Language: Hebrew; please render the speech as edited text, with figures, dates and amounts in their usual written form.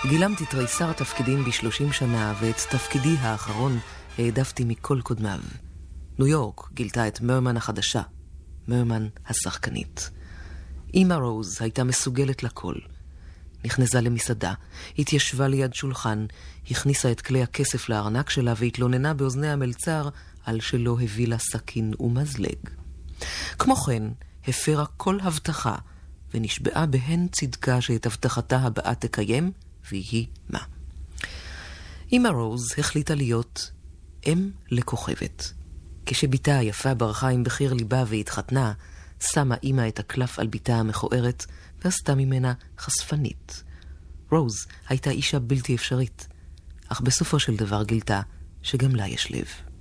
גילמתי תריסר תפקידים ב30 שנה, ואת תפקידי האחרון העדפתי מכל קודמיו. ניו יורק גילתה את מרמן החדשה, מרמן השחקנית. אמא רוז הייתה מסוגלת לכל. נכנסה למסעדה, התיישבה ליד שולחן, הכניסה את כלי הכסף לארנק שלה והתלוננה באוזני המלצר על שלא הביא לה סכין ומזלג. כמו כן, הפרה כל הבטחה ונשבעה בהן צדקה שאת הבטחתה הבאה תקיים, והיא מה? אמא רוז החליטה להיות אם לכוכבת. כשביתה היפה ברחה עם בחיר ליבה והתחתנה, שמה אמא את הקלף על ביתה המכוערת ועשתה ממנה חשפנית. רוז הייתה אישה בלתי אפשרית, אך בסופו של דבר גילתה שגם לה יש לב.